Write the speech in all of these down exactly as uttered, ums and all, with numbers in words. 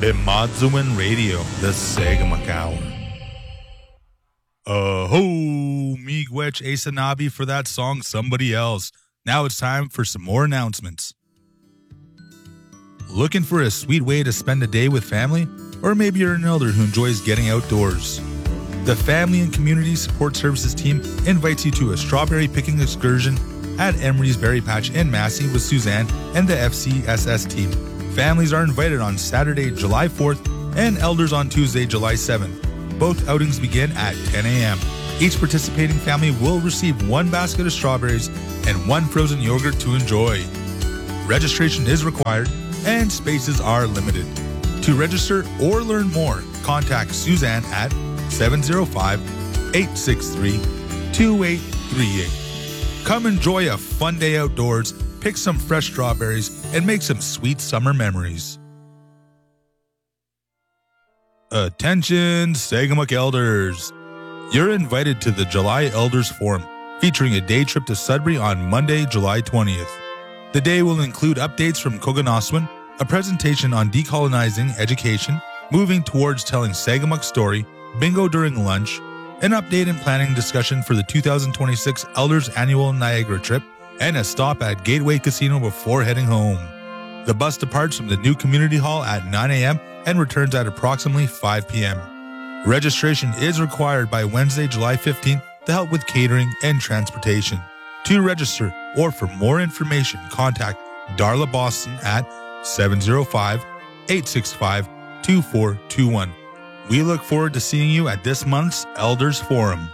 Bimadzuin Radio, the Sagamuk Hour. Uh ho, Miigwech Asanabi for that song, Somebody Else. Now it's time for some more announcements. Looking for a sweet way to spend a day with family? Or maybe you're an elder who enjoys getting outdoors. The Family and Community Support Services team invites you to a strawberry picking excursion at Emery's Berry Patch in Massey with Suzanne and the F C S S team. Families are invited on Saturday, July fourth, and elders on Tuesday, July seventh. Both outings begin at ten a.m. Each participating family will receive one basket of strawberries and one frozen yogurt to enjoy. Registration is required, and spaces are limited. To register or learn more, contact Suzanne at seven oh five, eight six three, two eight three eight. Come enjoy a fun day outdoors, pick some fresh strawberries, and make some sweet summer memories. Attention, Sagamuk Elders! You're invited to the July Elders Forum, featuring a day trip to Sudbury on Monday, July twentieth. The day will include updates from Kogonaswin, a presentation on decolonizing education, moving towards telling Sagamuk story, bingo during lunch, an update and planning discussion for the two thousand twenty-six Elders Annual Niagara trip, and a stop at Gateway Casino before heading home. The bus departs from the new community hall at nine a.m. and returns at approximately five p.m. Registration is required by Wednesday, July fifteenth to help with catering and transportation. To register or for more information, contact Darla Boston at seven oh five, eight six five, two four two one. We look forward to seeing you at this month's Elders Forum.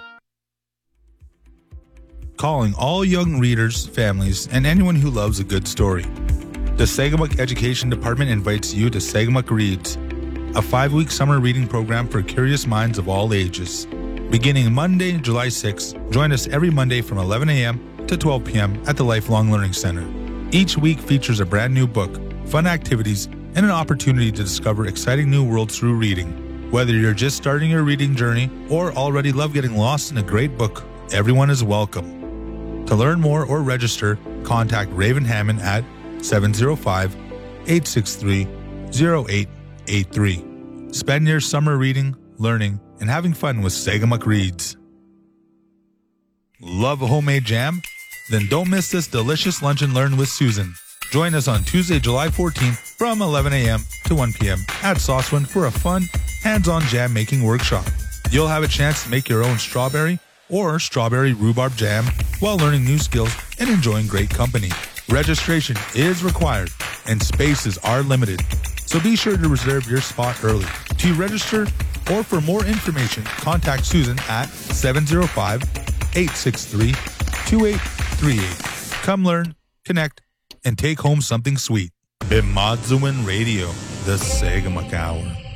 Calling all young readers, families, and anyone who loves a good story. The Sagamuk Education Department invites you to Sagamuk Reads, a five-week summer reading program for curious minds of all ages. Beginning Monday, July sixth, join us every Monday from eleven a.m. to twelve p.m. at the Lifelong Learning Center. Each week features a brand new book, fun activities, and an opportunity to discover exciting new worlds through reading. Whether you're just starting your reading journey or already love getting lost in a great book, everyone is welcome. To learn more or register, contact Raven Hammond at seven oh five, eight six three, oh eight eight three. Spend your summer reading, learning, and having fun with Sagamuk Reads. Love a homemade jam? Then don't miss this delicious Lunch and Learn with Susan. Join us on Tuesday, July fourteenth from eleven a.m. to one p.m. at Saucewind for a fun, hands-on jam making workshop. You'll have a chance to make your own strawberry or strawberry rhubarb jam while learning new skills and enjoying great company. Registration is required and spaces are limited, so be sure to reserve your spot early. To register or for more information, contact Susan at seven oh five, eight six three, two eight three eight. Come learn, connect, and take home something sweet. Bimadzuin Radio, the Sagamuk Hour.